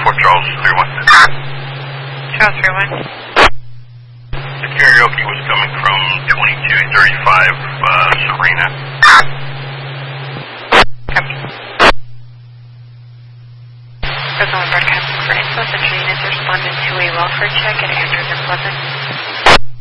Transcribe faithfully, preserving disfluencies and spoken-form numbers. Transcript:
Fort Charles three one. Charles three one. The karaoke was coming from twenty-two thirty-five, uh, Serena. Copy. That's all broadcasting for info. Central units responded to a welfare check at Andrews and Pleasant.